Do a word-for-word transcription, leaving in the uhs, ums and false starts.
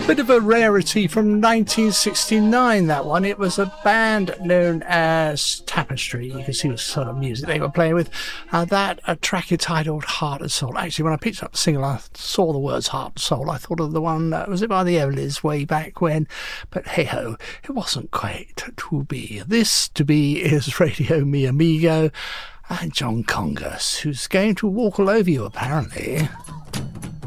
Bit of a rarity from nineteen sixty-nine, that one. It was a band known as Tapestry. You can see what sort of music they were playing with. Uh, that a track entitled Heart and Soul. Actually, when I picked up the single, I saw the words Heart and Soul. I thought of the one, uh, was it by the Everlys way back when? But hey-ho, it wasn't quite to be. This to be is Radio Mi Amigo and John Congas, who's going to walk all over you, apparently.